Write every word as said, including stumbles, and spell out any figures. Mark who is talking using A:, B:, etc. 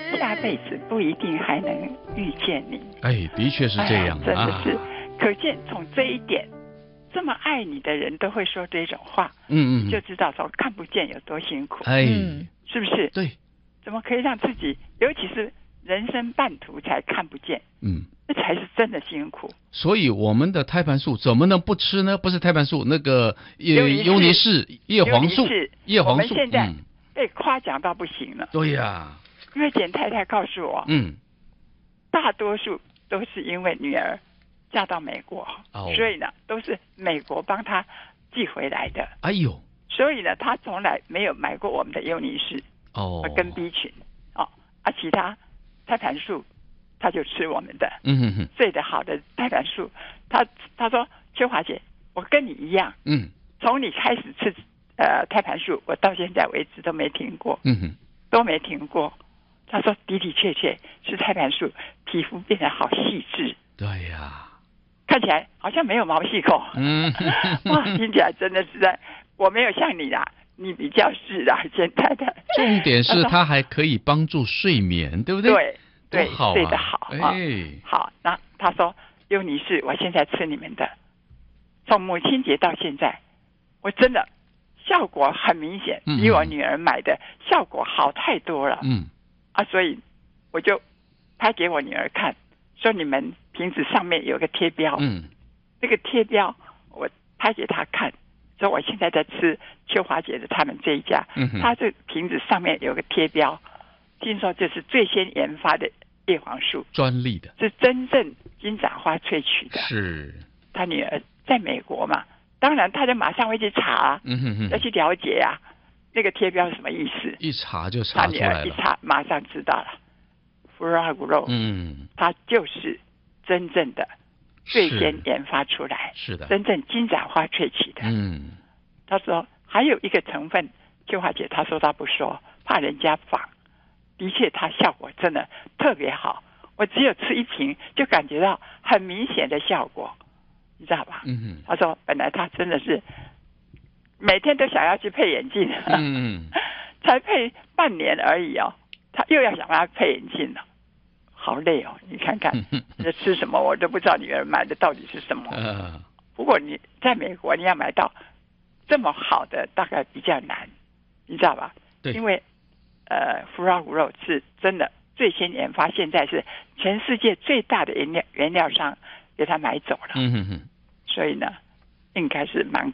A: 下辈子不一定还能遇见你。
B: 哎，的确是这样、啊
A: 哎、真的是、啊、可见从这一点，这么爱你的人都会说这种话，
B: 嗯嗯，
A: 你就知道说看不见有多辛苦。
B: 哎，
A: 是不是？
B: 对，
A: 怎么可以让自己，尤其是人生半途才看不见？
B: 嗯，
A: 那才是真的辛苦。
B: 所以我们的胎盘素怎么能不吃呢？不是胎盘素，那个
A: 尤
B: 尤尼氏叶黄素，叶黄素，
A: 我们现在被夸奖到不行了。
B: 对呀、啊，
A: 因为简太太告诉我，
B: 嗯，
A: 大多数都是因为女儿嫁到美国，哦、所以呢，都是美国帮她寄回来的。
B: 哎呦，
A: 所以呢，她从来没有买过我们的尤尼氏
B: 哦，
A: 跟 B 群哦，啊，其他胎盘素。他就吃我们的，
B: 嗯哼哼，
A: 最的好的胎盘素。他他说秋华姐，我跟你一样，
B: 嗯，
A: 从你开始吃呃胎盘素，我到现在为止都没停过，
B: 嗯哼，
A: 都没停过。他说的的确确吃胎盘素，皮肤变得好细致，
B: 对呀、啊，
A: 看起来好像没有毛细孔，
B: 嗯，
A: 哇，听起来真的是在，我没有像你啦。你比较是啦，简太太。
B: 重点是它还可以帮助睡眠，对不对？
A: 对。对，
B: 好啊、
A: 睡得好啊、
B: 哎，
A: 好。那他说，尤尼氏，我现在吃你们的，从母亲节到现在，我真的效果很明显，比我女儿买的效果好太多了。
B: 嗯，
A: 啊，所以我就拍给我女儿看，说你们瓶子上面有个贴标，
B: 嗯，
A: 这个贴标我拍给她看，说我现在在吃秋华姐的他们这一家，
B: 嗯，
A: 她这瓶子上面有个贴标。听说这是最先研发的叶黄素，
B: 专利的，
A: 是真正金盏花萃取的。
B: 是，
A: 他女儿在美国嘛，当然他就马上会去查啊，
B: 嗯哼哼，
A: 要去了解啊，那个贴标是什么意思？
B: 一查就查出来了。
A: 他女儿一查，马上知道了，福拉古肉，
B: 嗯，
A: 它就是真正的最先研发出来，
B: 是的，
A: 真正金盏花萃取的。
B: 嗯，
A: 他说还有一个成分，秋华姐她说她不说，怕人家仿。的确，它效果真的特别好。我只有吃一瓶，就感觉到很明显的效果，你知道吧？
B: 嗯，
A: 他说，本来他真的是每天都想要去配眼镜，
B: 嗯，
A: 才配半年而已哦，他又要想要配眼镜了，好累哦！你看看，这吃什么我都不知道，女儿买的到底是什么。
B: 呃、
A: 不过你在美国，你要买到这么好的，大概比较难，你知道吧？
B: 对，
A: 因为。呃，福拉骨肉是真的最先研发，现在是全世界最大的原料原料商给他买走了。
B: 嗯哼哼，
A: 所以呢，应该是蛮